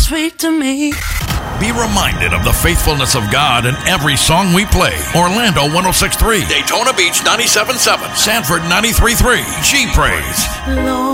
sweet to me. Be reminded of the faithfulness of God in every song we play. Orlando 106.3, Daytona Beach 97.7, Sanford 93.3, G Praise.